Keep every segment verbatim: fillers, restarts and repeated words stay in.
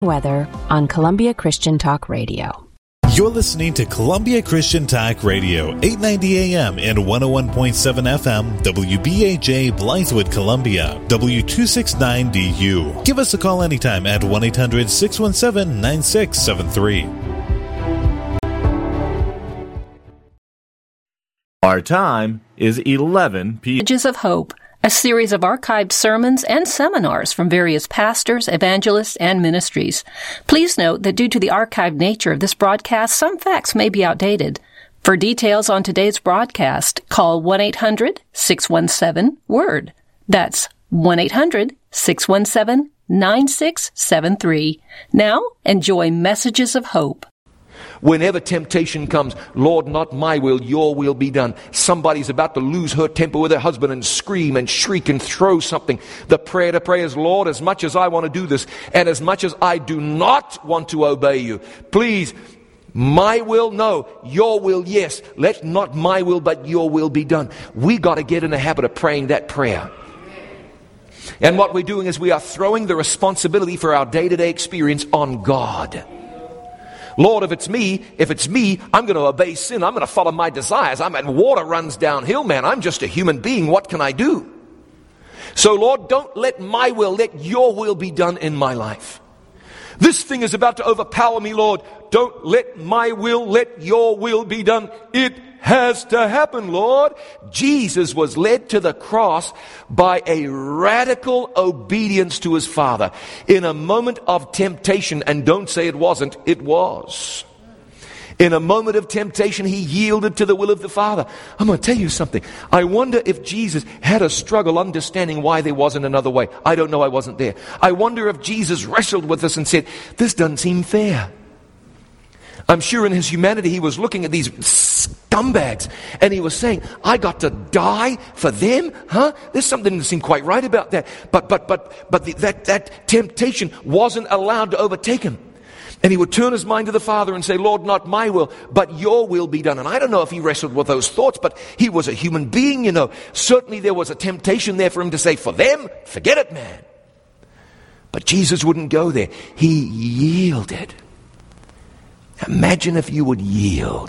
Weather on Columbia Christian Talk Radio. You're listening to Columbia Christian Talk Radio, eight ninety A M and one oh one point seven F M, W B H A Blythewood, Columbia, W two sixty-nine D U. Give us a call anytime at one eight hundred six one seven nine six seven three. Our time is eleven p.m. Messages of Hope, a series of archived sermons and seminars from various pastors, evangelists, and ministries. Please note that due to the archived nature of this broadcast, some facts may be outdated. For details on today's broadcast, call one eight hundred six one seven word. That's one eight hundred six one seven nine six seven three. Now, enjoy Messages of Hope. Whenever temptation comes, Lord, not my will, your will be done. Somebody's about to lose her temper with her husband and scream and shriek and throw something. The prayer to pray is, Lord, as much as I want to do this and as much as I do not want to obey you, please, my will, no. Your will, yes. Let not my will, but your will be done. We got to get in the habit of praying that prayer. And what we're doing is we are throwing the responsibility for our day-to-day experience on God. Lord, if it's me, if it's me, I'm going to obey sin. I'm going to follow my desires. I'm and water runs downhill, man. I'm just a human being. What can I do? So, Lord, don't let my will, let your will be done in my life. This thing is about to overpower me, Lord. Don't let my will, let your will be done. It has to happen, Lord. Jesus was led to the cross by a radical obedience to his Father. In a moment of temptation, and don't say it wasn't, it was. In a moment of temptation, he yielded to the will of the Father. I'm going to tell you something. I wonder if Jesus had a struggle understanding why there wasn't another way. I don't know, I wasn't there. I wonder if Jesus wrestled with us and said, this doesn't seem fair. I'm sure in his humanity he was looking at these scumbags and he was saying, I got to die for them? Huh? There's something that seemed quite right about that. But but but but the, that, that temptation wasn't allowed to overtake him. And he would turn his mind to the Father and say, Lord, not my will, but your will be done. And I don't know if he wrestled with those thoughts, but he was a human being, you know. Certainly there was a temptation there for him to say, for them, forget it, man. But Jesus wouldn't go there. He yielded. Imagine if you would yield,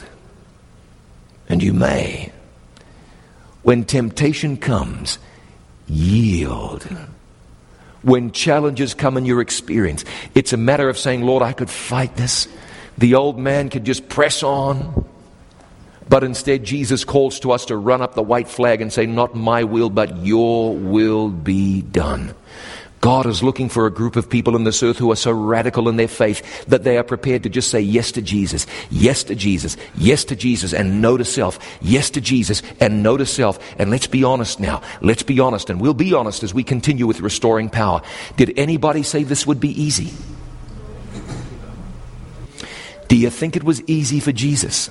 and you may. When temptation comes, yield. When challenges come in your experience, it's a matter of saying, Lord, I could fight this. The old man could just press on. But instead, Jesus calls to us to run up the white flag and say, not my will, but your will be done. God is looking for a group of people in this earth who are so radical in their faith that they are prepared to just say yes to Jesus, yes to Jesus, yes to Jesus, and no to self, yes to Jesus, and no to self. And let's be honest now. Let's be honest, and we'll be honest as we continue with restoring power. Did anybody say this would be easy? Do you think it was easy for Jesus?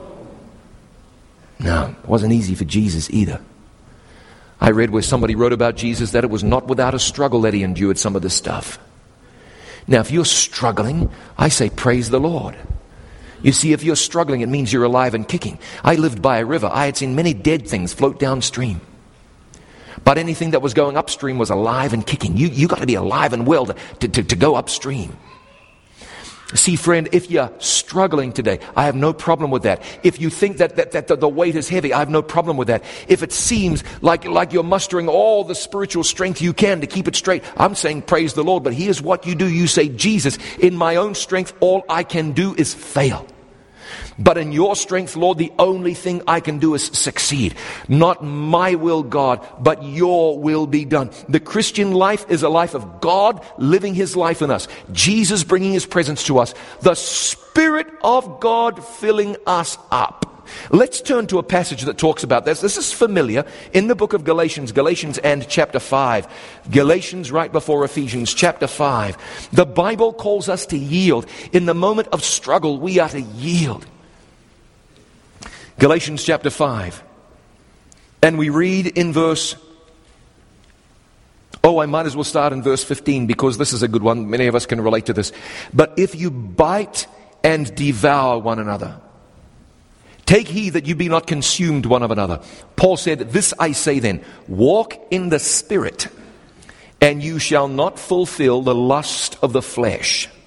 No, it wasn't easy for Jesus either. I read where somebody wrote about Jesus that it was not without a struggle that he endured some of this stuff. Now, if you're struggling, I say praise the Lord. You see, if you're struggling, it means you're alive and kicking. I lived by a river. I had seen many dead things float downstream. But anything that was going upstream was alive and kicking. You you got to be alive and well to, to, to go upstream. See, friend, if you're struggling today, I have no problem with that. If you think that, that, that the, the weight is heavy, I have no problem with that. If it seems like, like you're mustering all the spiritual strength you can to keep it straight, I'm saying praise the Lord. But here's what you do. You say, Jesus, in my own strength, all I can do is fail. But in your strength, Lord, the only thing I can do is succeed. Not my will, God, but your will be done. The Christian life is a life of God living his life in us. Jesus bringing his presence to us. The Spirit of God filling us up. Let's turn to a passage that talks about this. This is familiar in the book of Galatians, Galatians and chapter five. Galatians right before Ephesians, chapter five. The Bible calls us to yield. In the moment of struggle, we are to yield. Galatians chapter five. And we read in verse, oh, I might as well start in verse fifteen because this is a good one. Many of us can relate to this. But if you bite and devour one another, take heed that you be not consumed one of another. Paul said, this I say then, walk in the Spirit, and you shall not fulfill the lust of the flesh.